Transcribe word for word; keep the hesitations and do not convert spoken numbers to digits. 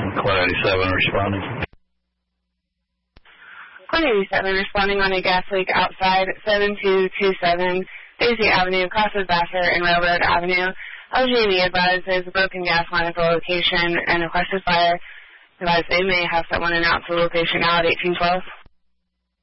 Quad eighty-seven responding. Quad eighty-seven responding on a gas leak outside seven two two seven Daisy Avenue, crosses Vassar and Railroad Avenue. L G and E advised there's a broken gas line at the location and requested fire. Advised they may have someone in out to the location now at eighteen twelve.